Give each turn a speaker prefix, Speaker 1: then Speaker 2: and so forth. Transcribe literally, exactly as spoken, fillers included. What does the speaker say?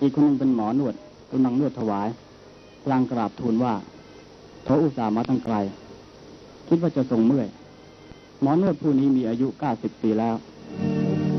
Speaker 1: อีกคนนึงเป็นหมอนวดกำลังนวดถวายพลางกราบทูลว่าเขาอุตส่าห์มาตั้งไกลคิดว่าจะทรงเมื่อยหมอนวดผู้นี้มีอายุเก้าสิบปีแล้ว